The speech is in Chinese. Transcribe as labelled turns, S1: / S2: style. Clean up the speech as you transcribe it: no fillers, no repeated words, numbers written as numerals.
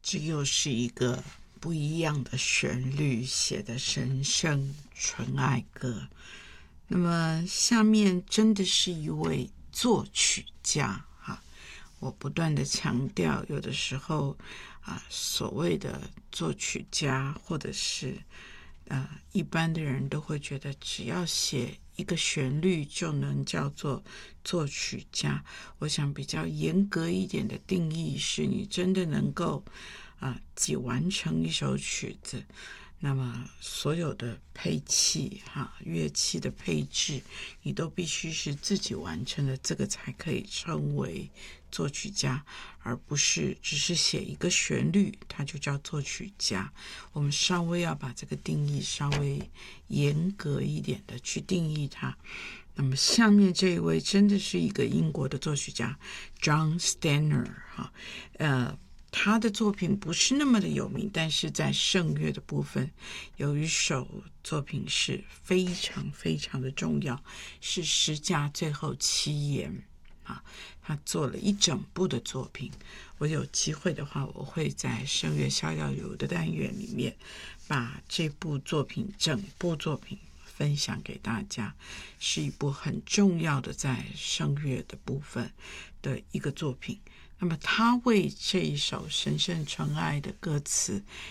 S1: 这又是一个不一样的旋律写的神圣纯爱歌。那么下面真的是一位作曲家哈，我不断的强调，有的时候所谓的作曲家或者是一般的人都会觉得只要写一个旋律就能叫做作曲家。我想比较严格一点的定义是你真的能够既完成一首曲子，那么所有的配器乐器的配置你都必须是自己完成的，这个才可以称为作曲家，而不是只是写一个旋律它就叫作曲家。我们稍微要把这个定义稍微严格一点的去定义它。那么下面这一位真的是一个英国的作曲家 John Stenner 他的作品不是那么的有名，但是在圣乐的部分有一首作品是非常非常的重要，是十架最后七言他做了一整部的作品。我有机会的话，我会在圣乐逍遥游的单元里面把这部作品整部作品分享给大家，是一部很重要的在圣乐的部分的一个作品。那么他为这一首神圣纯爱的歌词